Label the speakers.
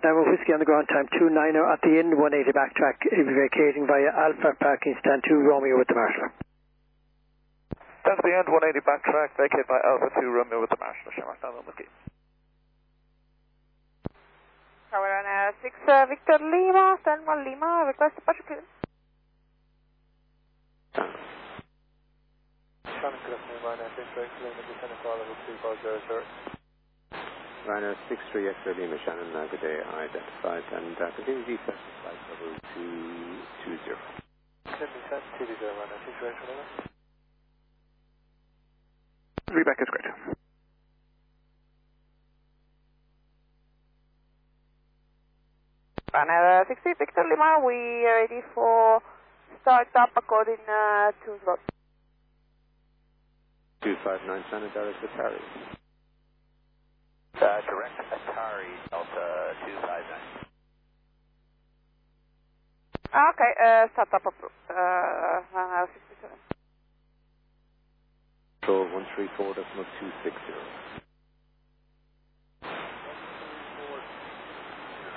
Speaker 1: Bravo Whiskey on the ground, time 290 at the end, 180 backtrack, vacating via Alpha parking stand 2 Romeo with the Marshal.
Speaker 2: Down to the end, 180 backtrack, vacate by Alpha 2 Romeo with the Marshal. Shamrock, stand on Whiskey.
Speaker 3: Tower 6 Victor Lima, stand 1 Lima, request departure clearance.
Speaker 2: Shannon, good afternoon, Ryanair 6 Lima, descending call level 2500.
Speaker 4: Ryanair 63 X-ray Lima, Shannon, good day, identified, and continue descent to flight level 220.
Speaker 2: Continue descent, 220, Ryanair 6 X-ray Lima.
Speaker 5: Feedback is great.
Speaker 3: Ryanair 60 Victor Lima, we are ready for start up according to slot.
Speaker 4: 259 Shannon, direct Atari.
Speaker 6: Direct Atari, Delta 259.
Speaker 3: Okay, start up approved. Ryanair 67.
Speaker 4: Control 134.260.